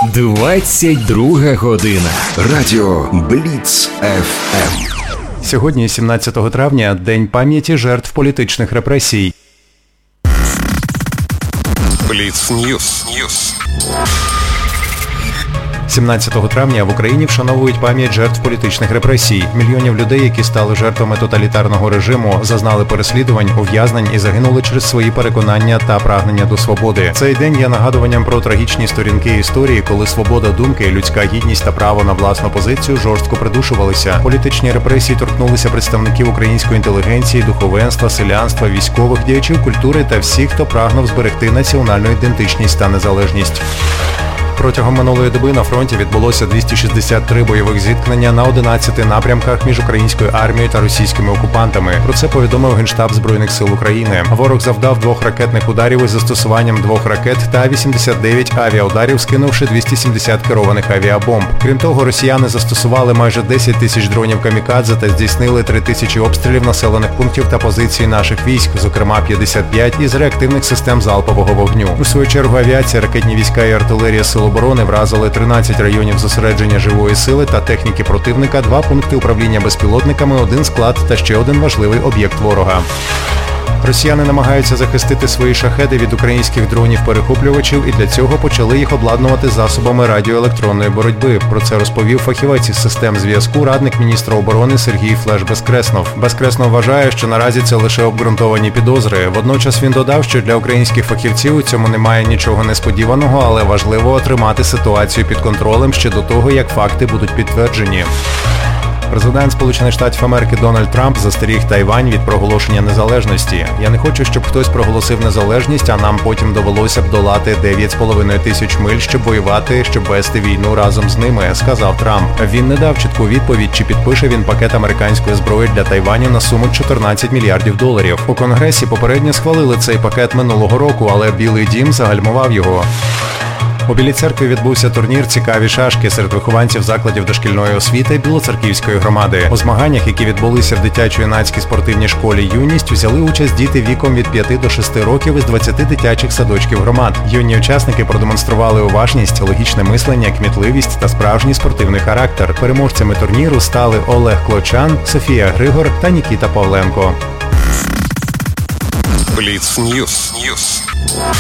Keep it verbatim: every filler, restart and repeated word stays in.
двадцять друга година. Радіо Бліц еф ем. Сьогодні, сімнадцятого травня, День пам'яті жертв політичних репресій. Бліц Ньюс. сімнадцятого травня в Україні вшановують пам'ять жертв політичних репресій. Мільйонів людей, які стали жертвами тоталітарного режиму, зазнали переслідувань, ув'язнень і загинули через свої переконання та прагнення до свободи. Цей день є нагадуванням про трагічні сторінки історії, коли свобода думки, людська гідність та право на власну позицію жорстко придушувалися. Політичні репресії торкнулися представників української інтелігенції, духовенства, селянства, військових, діячів культури та всіх, хто прагнув зберегти національну ідентичність та незалежність. Протягом минулої доби на фронті відбулося двісті шістдесят три бойових зіткнення на одинадцяти напрямках між українською армією та російськими окупантами. Про це повідомив Генштаб Збройних сил України. Ворог завдав двох ракетних ударів із застосуванням двох ракет та вісімдесят дев'ять авіаударів, скинувши двісті сімдесят керованих авіабомб. Крім того, росіяни застосували майже десять тисяч дронів камікадзе та здійснили три тисячі обстрілів населених пунктів та позицій наших військ, зокрема п'ятдесят п'ять із реактивних систем залпового вогню. У свою чергу авіація, ракетні війська і артилерія сил оборони вразили тринадцять районів зосередження живої сили та техніки противника, два пункти управління безпілотниками, один склад та ще один важливий об'єкт ворога. Росіяни намагаються захистити свої шахеди від українських дронів-перехоплювачів і для цього почали їх обладнувати засобами радіоелектронної боротьби. Про це розповів фахівець із систем зв'язку, радник міністра оборони Сергій Флеш Безкреснов. Безкреснов вважає, що наразі це лише обґрунтовані підозри. Водночас він додав, що для українських фахівців у цьому немає нічого несподіваного, але важливо тримати ситуацію під контролем ще до того, як факти будуть підтверджені. Президент Сполучених Штатів Америки Дональд Трамп застеріг Тайвань від проголошення незалежності. «Я не хочу, щоб хтось проголосив незалежність, а нам потім довелося б долати дев'ять з половиною тисяч миль, щоб воювати, щоб вести війну разом з ними», – сказав Трамп. Він не дав чітку відповідь, чи підпише він пакет американської зброї для Тайваню на суму чотирнадцять мільярдів доларів. У Конгресі попередньо схвалили цей пакет минулого року, але Білий дім загальмував його. У Білій церкві відбувся турнір «Цікаві шашки» серед вихованців закладів дошкільної освіти Білоцерківської громади. У змаганнях, які відбулися в дитячо-юнацькій спортивній школі «Юність», взяли участь діти віком від п'яти до шести років із двадцяти дитячих садочків громад. Юні учасники продемонстрували уважність, логічне мислення, кмітливість та справжній спортивний характер. Переможцями турніру стали Олег Клочан, Софія Григор та Нікіта Павленко. Бліц Ньюс.